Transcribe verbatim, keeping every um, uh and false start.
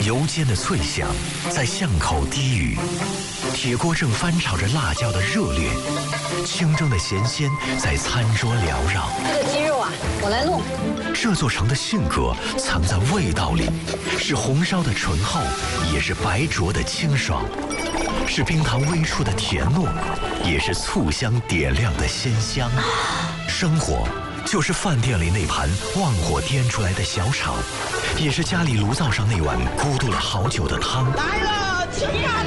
油煎的脆香在巷口低语，铁锅正翻炒着辣椒的热烈，清蒸的咸鲜在餐桌缭绕。 这个鸡肉啊，我来弄。 这座城的性格藏在味道里，是红烧的醇厚，也是白灼的清爽，是冰糖微出的甜糯，也是醋香点亮的鲜香。生活就是饭店里那盘旺火颠出来的小炒，也是家里炉灶上那碗咕嘟了好久的汤。 来了，请呀！